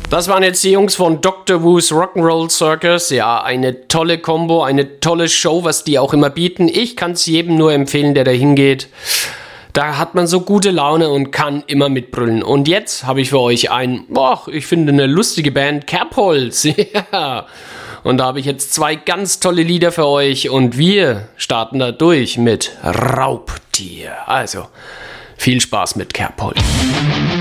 Das waren jetzt die Jungs von Dr. Wu's Rock'n'Roll Circus. Ja, eine tolle Combo, eine tolle Show, was die auch immer bieten. Ich kann es jedem nur empfehlen, der da hingeht. Da hat man so gute Laune und kann immer mitbrüllen. Und jetzt habe ich für euch ich finde eine lustige Band, Kerbholz. Ja. Und da habe ich jetzt 2 ganz tolle Lieder für euch und wir starten da durch mit Raubtier. Also, viel Spaß mit Kerbholz.